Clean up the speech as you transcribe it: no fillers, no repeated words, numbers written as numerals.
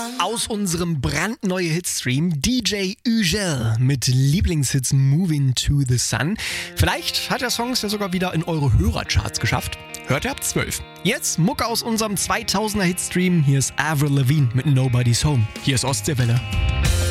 Aus unserem brandneuen Hitstream DJ Ugel mit Lieblingshits Moving to the Sun. Vielleicht hat der Song es ja sogar wieder in eure Hörercharts geschafft. Hört ihr ab 12. Jetzt Mucke aus unserem 2000er Hitstream. Hier ist Avril Lavigne mit Nobody's Home. Hier ist Ostseewelle.